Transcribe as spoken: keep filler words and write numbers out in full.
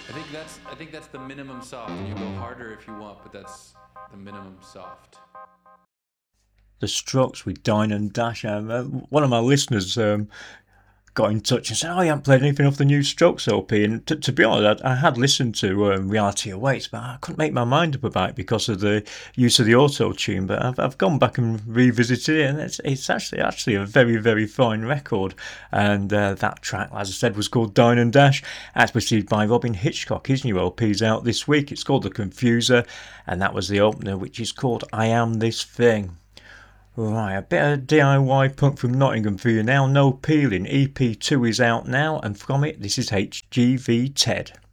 I think that's I think that's the minimum soft. You go harder if you want, but that's the minimum soft. The Strokes with Dine and Dash. Um, uh, one of my listeners um, got in touch and said, "Oh, you haven't played anything off the new Strokes L P." And t- to be honest, I, I had listened to um, Reality Awaits, but I couldn't make my mind up about it because of the use of the auto tune. But I've, I've gone back and revisited it, and it's it's actually actually a very very fine record. And uh, that track, as I said, was called Dine and Dash. That's preceded by Robin Hitchcock. His new L P's out this week. It's called The Confuser, and that was the opener, which is called I Am This Thing. Right, a bit of D I Y punk from Nottingham for you now. No Peeling. E P two is out now, and from it, this is H G V Ted.